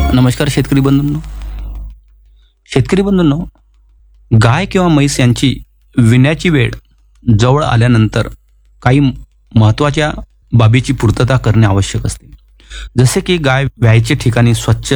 नमस्कार शेतकरी बंधूंनो. गाय किंवा म्हैस यांची विण्याची वेळ जवळ आल्यानंतर काही महत्त्वाच्या बाबीची पूर्तता करणे आवश्यक असते. जसे की गाय व्यायचे ठिकाणी स्वच्छ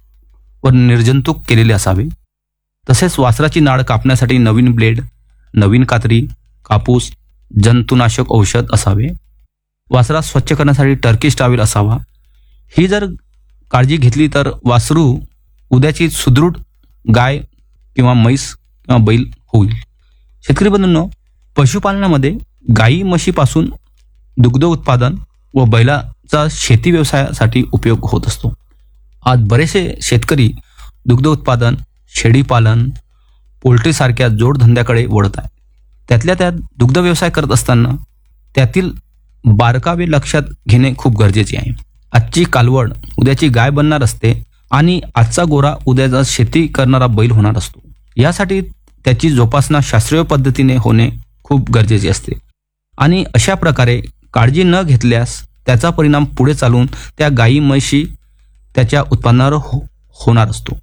व निर्जंतुक केलेले असावे. तसेच वासराची नाळ कापण्यासाठी नवीन ब्लेड, नवीन कात्री, कापूस, जंतुनाशक औषध असावे. वासरा स्वच्छ करण्यासाठी टर्किश टॉवेल असावा. ही जर काळजी घेतली तर वासरू उद्याची सुदृढ गाय किंवा म्हैस किंवा बैल होईल. शेतकरी बंधूंनो, पशुपालनामध्ये गायी म्हशीपासून दुग्ध उत्पादन व बैलाचा शेती व्यवसायासाठी उपयोग होत असतो. आज बरेचसे शेतकरी दुग्ध उत्पादन, शेळीपालन, पोल्ट्रीसारख्या जोडधंद्याकडे वळत आहेत. त्यातल्या त्यात दुग्ध व्यवसाय करत असताना त्यातील बारकावे लक्षात घेणे खूप गरजेचे आहे. आजची कालवड उद्याची गाय बनणार असते आणि आजचा गोरा उद्याचा शेती करणारा बैल होणार असतो. यासाठी त्याची जोपासना शास्त्रीय पद्धतीने होणे खूप गरजेचे असते आणि अशा प्रकारे काळजी न घेतल्यास त्याचा परिणाम पुढे चालून त्या गायी म्हशी त्याच्या उत्पन्नावर होणार असतो.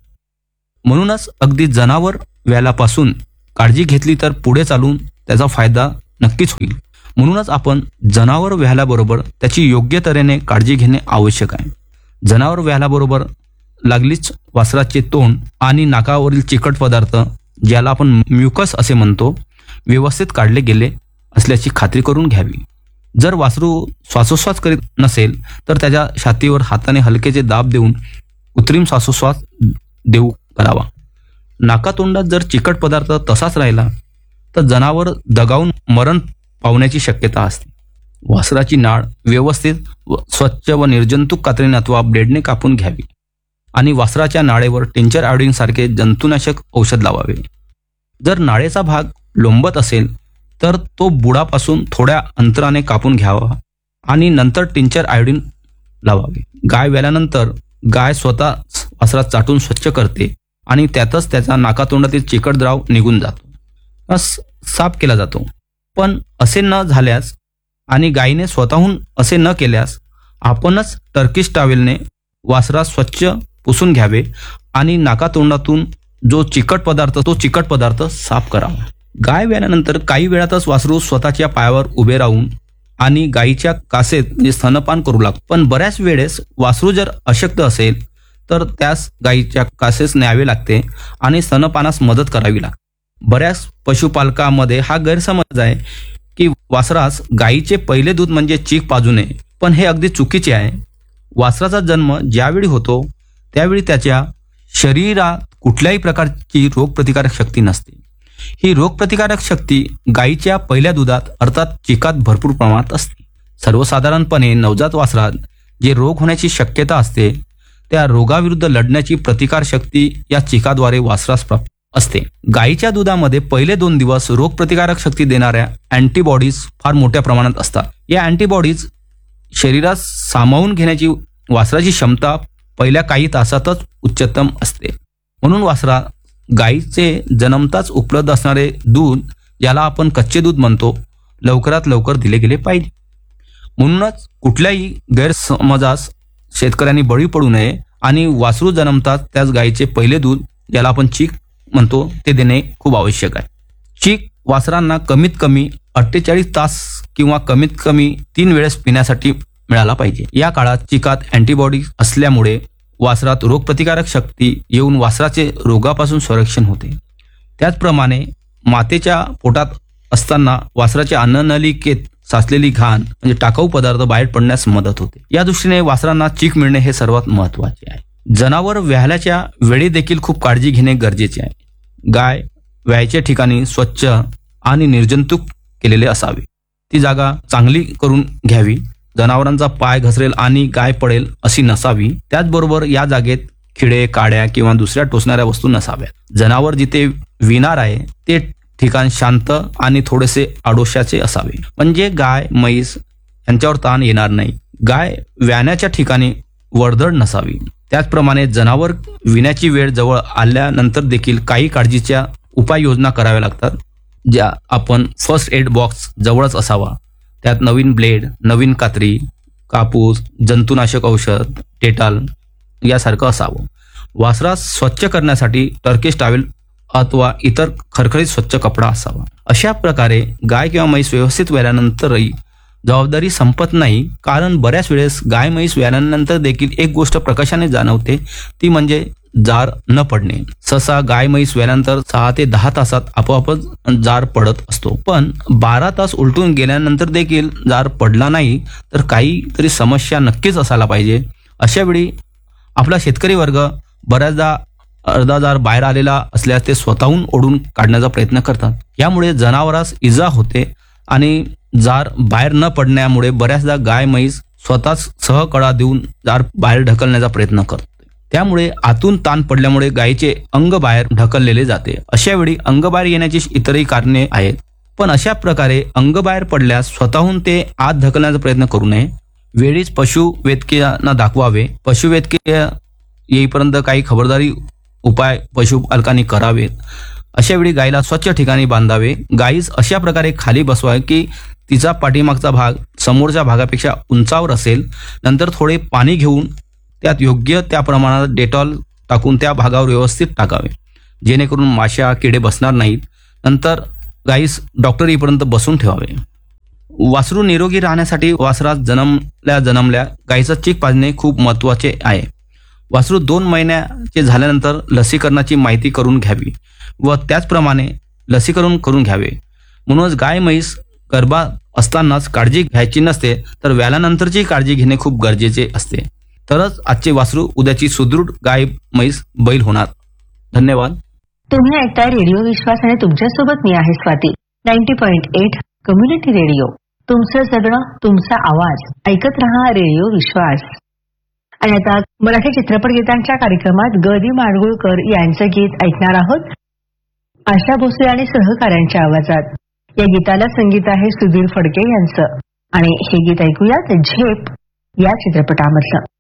म्हणूनच अगदी जनावर व्यालापासून काळजी घेतली तर पुढे चालून त्याचा फायदा नक्कीच होईल. म्हणूनच आपण जनावर व्यालाबरोबर त्याची योग्य तऱ्हेने काळजी घेणे आवश्यक आहे. जनावर व्यालाबरोबर लागलीच वासराचे तोंड आणि नाकावरील चिकट पदार्थ, ज्याला आपण म्युकस असे म्हणतो, व्यवस्थित काढले गेले असल्याची खात्री करून घ्यावी. जर वासरू श्वासोच्छ्वास करीत नसेल तर त्याच्या छातीवर हाताने हलकेचे दाब देऊन कृत्रिम श्वासोच्छ्वास देऊ करावा. नाकातोंडात जर चिकट पदार्थ तसाच राहिला तर जनावर दगावून मरण पावण्याची शक्यता असते. वासराची नाळ व्यवस्थित स्वच्छ व निर्जंतुक कात्रीने अथवा ब्लेडने कापून घ्यावी आणि वासराच्या नाळेवर टिंचर आयोडीन सारखे जंतुनाशक औषध लावावे. जर नाळेचा भाग लोंबत असेल तर तो बुडापासून थोड्या अंतराने कापून घ्यावा आणि नंतर टिंचर आयोडीन लावावे. गाय व्याल्यानंतर गाय स्वतः वासरात चाटून स्वच्छ करते आणि त्यातच त्याचा नाकातोंडातील चिकट द्राव निघून जातो, साफ केला जातो. पण असे न झाल्यास आणि गायीने स्वतःहून असे न केल्यास आपणच टर्किश टॉवेलने वासरा स्वच्छ पुसून घ्यावे आणि नाकातोंडातून जो चिकट पदार्थ साफ करावा. गाय व्याल्यानंतर काही वेळातच वासरू स्वतःच्या पायावर उभे राहून आणि गायीच्या कासेत स्तनपान करू लागतो. पण बऱ्याच वेळेस वासरू जर अशक्त असेल तर त्यास गायीच्या कासेस न्यावे लागते आणि स्तनपानास मदत करावी लागते. बऱ्याच पशुपालकामध्ये हा गैरसमज आहे की वासरास गायीचे पहिले दूध म्हणजे चीक पाजू नये, पण हे अगदी चुकीचे आहे. वासराचा जन्म ज्यावेळी होतो त्यावेळी त्याच्या शरीरात कुठल्याही प्रकारची रोगप्रतिकारक शक्ती नसते. ही रोगप्रतिकारक शक्ती गायीच्या पहिल्या दुधात अर्थात चिकात भरपूर प्रमाणात असते. सर्वसाधारणपणे नवजात वासरात जे रोग होण्याची शक्यता असते त्या रोगाविरुद्ध लढण्याची प्रतिकारशक्ती या चिकाद्वारे वासरास प्राप्त असते. गायीच्या दुधामध्ये पहिले 2 दिवस रोगप्रतिकारक शक्ती देणाऱ्या अँटीबॉडीज फार मोठ्या प्रमाणात असतात. या अँटीबॉडीज शरीरात सामावून घेण्याची वासराची क्षमता पहिल्या काही तासातच उच्चतम असते. म्हणून वासरा गायीचे जन्मताच उपलब्ध असणारे दूध, ज्याला आपण कच्चे दूध म्हणतो, लवकरात लवकर दिले गेले पाहिजे. म्हणूनच कुठल्याही गैरसमजास शेतकऱ्यांनी बळी पडू नये आणि वासरू जन्मतात त्याच गायीचे पहिले दूध, ज्याला आपण चीक म्हणतो, ते देणे खूप आवश्यक आहे. चीक वासरांना कमीत कमी 48 तास किंवा कमीत कमी 3 वेळेस पिण्यासाठी मिळाला पाहिजे. या काळात चिकात अँटीबॉडी असल्यामुळे वासरात रोगप्रतिकारक शक्ती येऊन वासराचे रोगापासून संरक्षण होते. त्याचप्रमाणे मातेच्या पोटात असताना वासराच्या अन्ननलिकेत साचलेली घाण म्हणजे टाकाऊ पदार्थ बाहेर पडण्यास मदत होते. या दृष्टीने वासरांना चीक मिळणे हे सर्वात महत्त्वाचे आहे. जनावर व्याल्याच्या वेळी देखील खूप काळजी घेणे गरजेचे आहे. गाय व्यायच्या ठिकाणी स्वच्छ आणि निर्जंतुक केलेले असावे. ती जागा चांगली करून घ्यावी. जनावरांचा पाय घसरेल आणि गाय पडेल अशी नसावी. त्याचबरोबर या जागेत खिळे, काड्या किंवा दुसऱ्या टोचणाऱ्या वस्तू नसाव्यात. जनावर जिथे विणार आहे ते ठिकाण शांत आणि थोडेसे आडोशाचे असावे, म्हणजे गाय म्हैस यांच्यावर ताण येणार नाही. गाय व्याण्याच्या ठिकाणी वर्दळ नसावी. त्याचप्रमाणे जनावर विण्याची वेळ जवळ आल्यानंतर देखील काही काळजीच्या उपाययोजना कराव्या लागतात, ज्या आपण फर्स्ट एड बॉक्स जवळच असावा. त्यात नवीन ब्लेड, नवीन कात्री, कापूस, जंतुनाशक औषध, डेटॉल यासारखं असावं. वासरास स्वच्छ करण्यासाठी टर्किश टॉवेल अथवा इतर खरखरीत स्वच्छ कपडा असावा. अशा प्रकारे गाय किंवा म्हैस व्यवस्थित व्याल्यानंतरही जबाबदारी संपत नाही, कारण बऱ्याच वेळेस गाय म्हैस व्याल्यानंतर देखील एक गोष्ट प्रकाशाने जाणवते, ती म्हणजे जार न पडणे. सहसा गाय म्हैस व्याल्यानंतर 6 ते 10 तासात आपोआपच जार पडत असतो, पण 12 तास उलटून गेल्यानंतर देखील जार पडला नाही तर काहीतरी समस्या नक्कीच असायला पाहिजे. अशा वेळी आपला शेतकरी वर्ग बऱ्याचदा अर्धा जार बाहेर आलेला असल्यास ते स्वतःहून ओढून काढण्याचा प्रयत्न करतात. यामुळे जनावरास इजा होते आणि जार बाहेर न पडण्यामुळे बऱ्याचदा गाय म्हैस स्वतःच सहकळा देऊन जार बाहेर ढकलण्याचा प्रयत्न करते. त्यामुळे आतून ताण पडल्यामुळे गायीचे अंग बाहेर ढकललेले जाते. अशा वेळी अंग बाहेर येण्याची इतरही कारणे आहेत, पण अशा प्रकारे अंग बाहेर पडल्यास स्वतःहून ते आत ढकलण्याचा प्रयत्न करू नये. वेळीच पशुवैद्यकांना दाखवावे. पशुवैद्यकीय येईपर्यंत काही खबरदारी उपाय पशुपालकांनी करावेत. अशा वेळी गायीला स्वच्छ ठिकाणी बांधावे. गायीस अशा प्रकारे खाली बसवावे की तिचा पाठीमागचा भाग समोरच्या भागापेक्षा उंचावर असेल. नंतर थोडे पाणी घेऊन त्यात योग्य त्या प्रमाणात डेटॉल टाकून त्या भागावर व्यवस्थित टाकावे, जेणेकरून माशा किडे बसणार नाहीत. नंतर गायीस डॉक्टर येईपर्यंत बसून ठेवावे. वासरू निरोगी राहण्यासाठी वासरास जन्मल्या गायीचं चीक पाजणे खूप महत्त्वाचे आहे. वासरू 2 महिन्याचे झाल्यानंतर लसीकरणाची माहिती करून घ्यावी व त्याचप्रमाणे लसीकरण करून घ्यावे. म्हणूनच गाय म्हैस गर्भात असतानाच काळजी घ्यायची नसते, तर व्याल्यानंतरची काळजी घेणे खूप गरजेचे असते. तरच आजचे वासरू उद्याची सुदृढ गाय म्हैस बैल होणार. धन्यवाद. तुम्ही ऐकताय रेडिओ विश्वास आणि तुमच्यासोबत मी आहे स्वाती. 90.8 कम्युनिटी रेडिओ, तुमचं जगणं तुमचा आवाज. ऐकत रहा रेडिओ विश्वास. आणि आता मराठी चित्रपट गीतांच्या कार्यक्रमात ग दी माडगुळकर यांचं गीत ऐकणार आहोत, आशा भोसले आणि सहकाऱ्यांच्या आवाजात. या गीताला संगीत आहे सुधीर फडके यांचं, आणि हे गीत ऐकूयात झेप या चित्रपटामधलं.